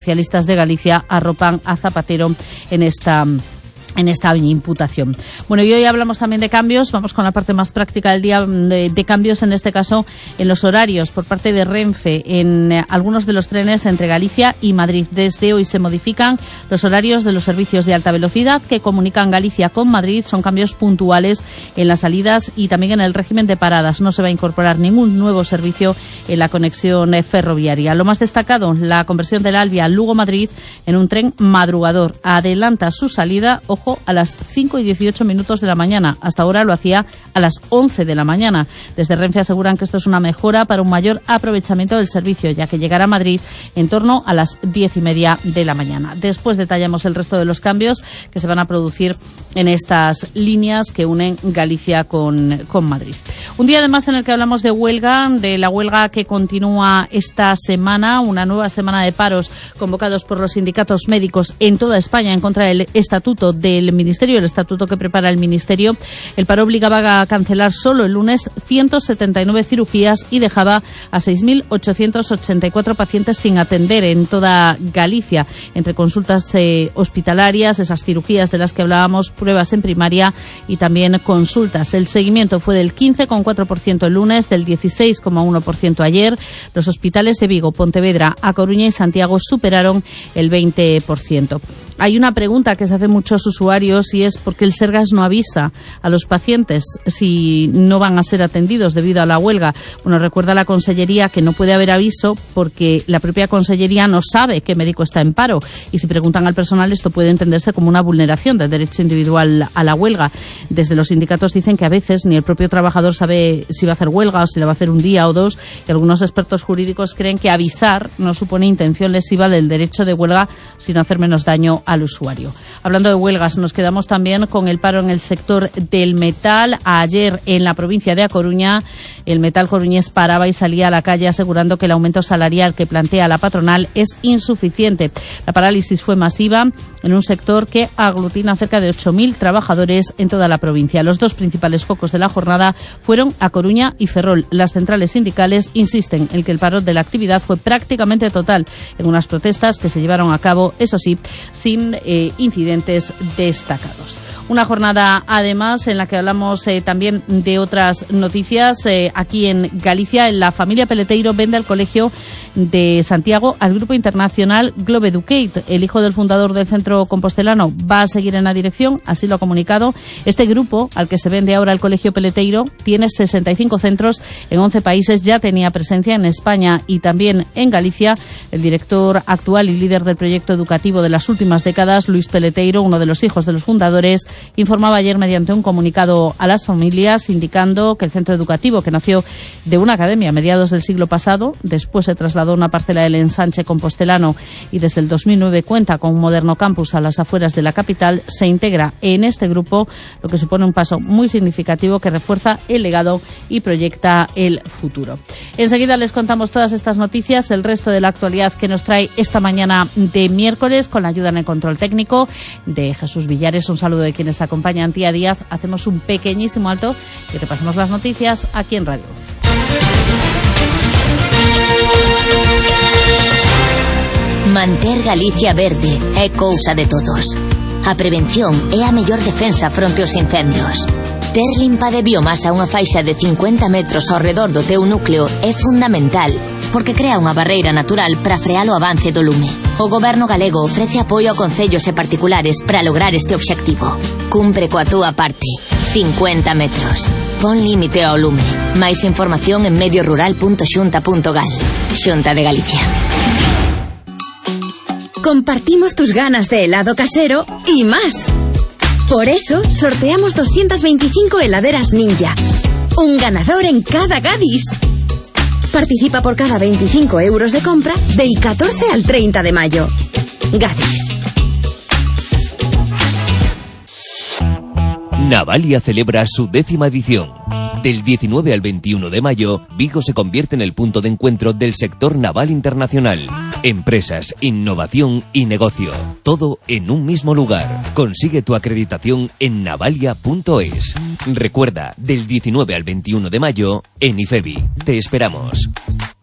Socialistas de Galicia arropan a Zapatero en esta imputación. Bueno, y hoy hablamos también de cambios. Vamos con la parte más práctica del día, de cambios, en este caso en los horarios por parte de Renfe en algunos de los trenes entre Galicia y Madrid. Desde hoy se modifican los horarios de los servicios de alta velocidad que comunican Galicia con Madrid. Son cambios puntuales en las salidas y también en el régimen de paradas. No se va a incorporar ningún nuevo servicio en la conexión ferroviaria. Lo más destacado, la conversión del Alvia Lugo-Madrid en un tren madrugador. Adelanta su salida, a las 5:18 de la mañana. Hasta ahora lo hacía a las 11 de la mañana. Desde Renfe aseguran que esto es una mejora para un mayor aprovechamiento del servicio, ya que llegará a Madrid en torno a las 10:30 de la mañana. Después detallamos el resto de los cambios que se van a producir en estas líneas que unen Galicia con Madrid. Un día además en el que hablamos de huelga, de la huelga que continúa esta semana, una nueva semana de paros convocados por los sindicatos médicos en toda España en contra del estatuto del Ministerio, el estatuto que prepara el Ministerio. El paro obligaba a cancelar solo el lunes 179 cirugías y dejaba a 6.884 pacientes sin atender en toda Galicia, entre consultas hospitalarias, esas cirugías de las que hablábamos, pruebas en primaria y también consultas. El seguimiento fue del 15,4% el lunes, del 16,1% ayer. Los hospitales de Vigo, Pontevedra, A Coruña y Santiago superaron el 20%. Hay una pregunta que se hacen muchos usuarios y es ¿por qué el Sergas no avisa a los pacientes si no van a ser atendidos debido a la huelga? Bueno, recuerda la Consellería que no puede haber aviso porque la propia Consellería no sabe qué médico está en paro y si preguntan al personal esto puede entenderse como una vulneración del derecho individual a la huelga. Desde los sindicatos dicen que a veces ni el propio trabajador sabe si va a hacer huelga o si la va a hacer un día o dos, y algunos expertos jurídicos creen que avisar no supone intención lesiva del derecho de huelga, sino hacer menos daño al usuario. Hablando de huelgas, nos quedamos también con el paro en el sector del metal. Ayer en la provincia de A Coruña, el metal coruñés paraba y salía a la calle asegurando que el aumento salarial que plantea la patronal es insuficiente. La parálisis fue masiva en un sector que aglutina cerca de 8.000 trabajadores en toda la provincia. Los dos principales focos de la jornada fueron A Coruña y Ferrol. Las centrales sindicales insisten en que el paro de la actividad fue prácticamente total en unas protestas que se llevaron a cabo, eso sí, sin incidentes destacados. Una jornada, además, en la que hablamos también de otras noticias. Aquí en Galicia, la familia Peleteiro vende al Colegio de Santiago al grupo internacional Globe Educate. El hijo del fundador del centro compostelano va a seguir en la dirección, así lo ha comunicado. Este grupo, al que se vende ahora el Colegio Peleteiro, tiene 65 centros en 11 países. Ya tenía presencia en España y también en Galicia. El director actual y líder del proyecto educativo de las últimas décadas, Luis Peleteiro, uno de los hijos de los fundadores, informaba ayer mediante un comunicado a las familias indicando que el centro educativo, que nació de una academia a mediados del siglo pasado, después se trasladó a una parcela del ensanche compostelano y desde el 2009 cuenta con un moderno campus a las afueras de la capital, se integra en este grupo, lo que supone un paso muy significativo que refuerza el legado y proyecta el futuro. Enseguida les contamos todas estas noticias, el resto de la actualidad que nos trae esta mañana de miércoles, con la ayuda en el control técnico de Jesús Villares. Un saludo de quienes acompañan. Tía Díaz, hacemos un pequeñísimo alto y repasamos las noticias aquí en Radio Voz. Manter Galicia verde é cousa de todos. A prevención é a mellor defensa fronte aos incendios. Ter limpa de biomasa unha faixa de 50 metros ao redor do teu núcleo é fundamental, porque crea unha barreira natural para frear o avance do lume. O Goberno galego ofrece apoio a concellos e particulares para lograr este obxectivo. Cumpre coa túa parte. 50 metros. Pon límite ao lume. Máis información en mediorural.xunta.gal. Xunta de Galicia. Compartimos tus ganas de helado casero y más. Por eso, sorteamos 225 heladeras Ninja. Un ganador en cada Gadis. Participa por cada 25 euros de compra del 14 al 30 de mayo. Gadis. Navalia celebra su 10ª edición. Del 19 al 21 de mayo, Vigo se convierte en el punto de encuentro del sector naval internacional. Empresas, innovación y negocio. Todo en un mismo lugar. Consigue tu acreditación en navalia.es. Recuerda, del 19 al 21 de mayo, en IFEBI. Te esperamos.